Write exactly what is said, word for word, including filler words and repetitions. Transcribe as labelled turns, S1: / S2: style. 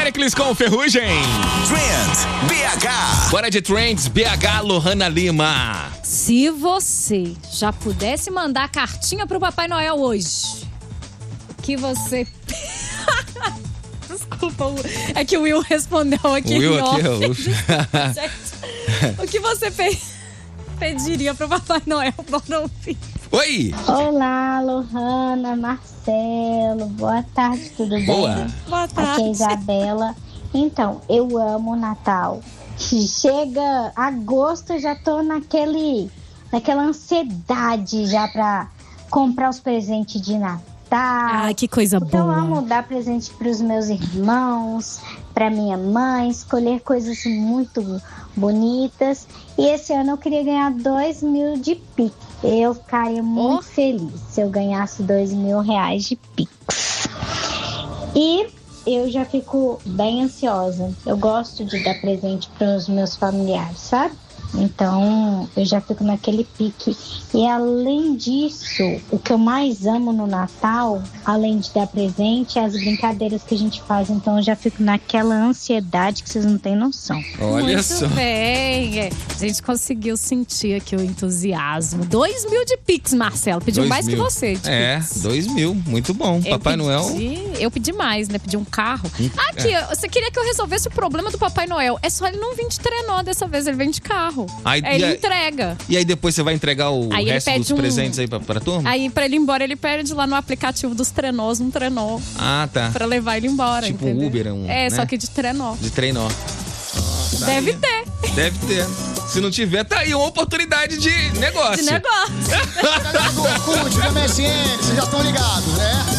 S1: Cycles com Ferrugem.
S2: Trend B H.
S1: Bora de Trends B H, Lohana Lima.
S3: Se você já pudesse mandar cartinha pro Papai Noel hoje, o que você... Desculpa, é que o Will respondeu aqui.
S1: O Will
S3: em
S1: aqui,
S3: off.
S1: é
S3: o... o que você pe... pediria pro Papai Noel? Bora ouvir.
S1: Oi!
S4: Olá, Lohana, Marcelo, boa tarde, tudo bem?
S1: Boa.
S3: Boa tarde.
S4: Aqui é a Isabela. Então, eu amo o Natal. Chega agosto, eu já tô naquele, naquela ansiedade já pra comprar os presentes de Natal.
S3: Ai, que coisa
S4: Então,
S3: boa.
S4: eu amo dar presente pros meus irmãos, pra minha mãe, escolher coisas muito bonitas. E esse ano eu queria ganhar dois mil de Pix. Eu ficaria muito
S3: Oh.
S4: feliz se eu ganhasse dois mil reais de Pix. E eu já fico bem ansiosa. Eu gosto de dar presente para os meus familiares, sabe? Então, eu já fico naquele pique. E além disso, o que eu mais amo no Natal, além de dar presente, é as brincadeiras que a gente faz. Então, eu já fico naquela ansiedade que vocês não têm noção.
S1: Olha
S3: Muito
S1: só.
S3: bem. É, a gente conseguiu sentir aqui o entusiasmo. Dois mil de Pix, Marcelo. Pediu
S1: Dois
S3: mais
S1: mil.
S3: que você de
S1: É,
S3: Pix.
S1: dois mil. Muito bom.
S3: Eu
S1: Papai
S3: pedi-
S1: Noel.
S3: Eu pedi mais, né? Pedi um carro.
S1: Hum,
S3: Aqui, você queria que eu resolvesse o problema do Papai Noel. É só ele não vir de trenó dessa vez, ele vem de carro.
S1: Aí-
S3: Aí ele
S1: e aí-
S3: entrega.
S1: E aí depois você vai entregar o
S3: Aí ele
S1: resto
S3: pede
S1: dos
S3: um-
S1: presentes aí pra, pra turma?
S3: Aí, pra ele ir embora, ele pede lá no aplicativo dos trenós um trenó
S1: Ah, tá.
S3: pra levar ele embora,
S1: Tipo um
S3: entendeu?
S1: Uber, um,
S3: É,
S1: né?
S3: só que de trenó.
S1: De trenó. Tá
S3: Deve
S1: aí.
S3: ter.
S1: Deve ter. Se não tiver, tá aí uma oportunidade de negócio.
S3: De negócio.
S5: Galera do Orkut, do M S N, vocês já estão ligados, né?